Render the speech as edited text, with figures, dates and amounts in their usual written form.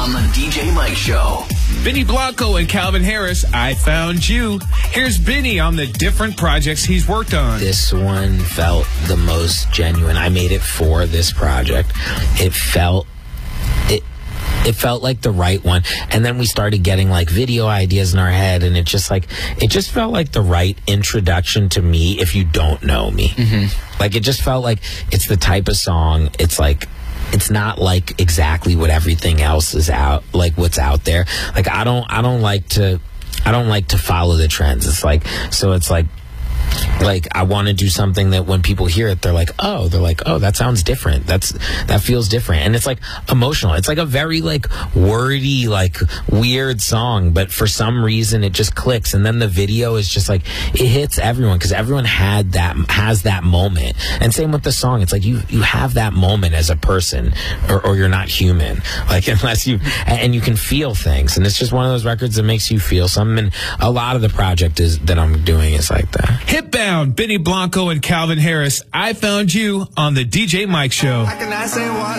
on the DJ Mike Show. Benny Blanco and Calvin Harris, I Found You. Here's Benny on the different projects he's worked on. This one felt the most genuine. I made it for this project. It felt like the right one. And then we started getting like video ideas in our head, and it just felt like the right introduction to me if you don't know me. Like, it just felt like it's the type of song, it's like, it's not like exactly what everything else is out, like what's out there. Like, I don't like to follow the trends. It's like, so it's like I want to do something that when people hear it, they're like, oh, that sounds different. That feels different. And it's like emotional. It's like a very like wordy, like weird song, but for some reason it just clicks. And then the video is just like, it hits everyone because everyone has that moment. And same with the song. It's like you have that moment as a person, or you're not human. Like, unless and you can feel things. And it's just one of those records that makes you feel something. And a lot of the project that I'm doing is like that. Hitbound, Benny Blanco and Calvin Harris, I Found You on the DJ Mike Show.